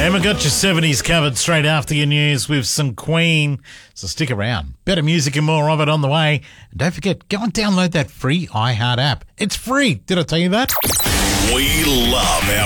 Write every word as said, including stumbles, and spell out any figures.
And we got your seventies covered straight after your news with some Queen. So stick around. Better music and more of it on the way. And don't forget, go and download that free iHeart app. It's free. Did I tell you that? We love our